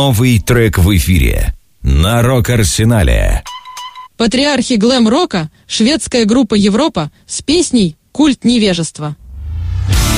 Новый трек в эфире на Рок-Арсенале. Патриархи глэм-рока, шведская группа «Европа» с песней «Культ невежества».